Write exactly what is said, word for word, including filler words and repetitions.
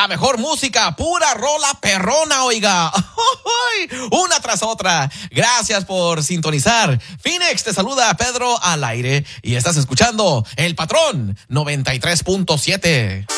la mejor música, pura rola perrona, oiga. Una tras otra. Gracias por sintonizar. Phoenix, te saluda Pedro al aire y estás escuchando El Patrón noventa y tres punto siete.